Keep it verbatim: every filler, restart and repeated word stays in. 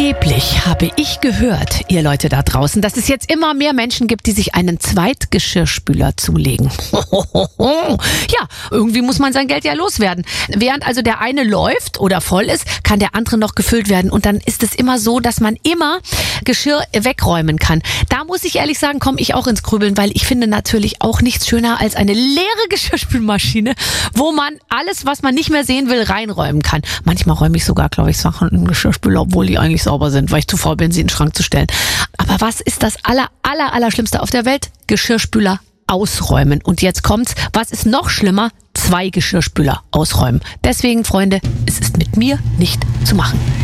Angeblich habe ich gehört, ihr Leute da draußen, dass es jetzt immer mehr Menschen gibt, die sich einen Zweitgeschirrspüler zulegen. Ja, irgendwie muss man sein Geld ja loswerden. Während also der eine läuft oder voll ist, kann der andere noch gefüllt werden. Und dann ist es immer so, dass man immer Geschirr wegräumen kann. Da muss ich ehrlich sagen, komme ich auch ins Grübeln, weil ich finde natürlich auch nichts schöner als eine leere Geschirrspülmaschine, wo man alles, was man nicht mehr sehen will, reinräumen kann. Manchmal räume ich sogar, glaube ich, Sachen in den Geschirrspüler, obwohl die eigentlich sauber sind, weil ich zu faul bin, sie in den Schrank zu stellen. Aber was ist das aller, aller, aller Schlimmste auf der Welt? Geschirrspüler ausräumen. Und jetzt kommt's. Was ist noch schlimmer? Zwei Geschirrspüler ausräumen. Deswegen, Freunde, es ist mit mir nicht zu machen.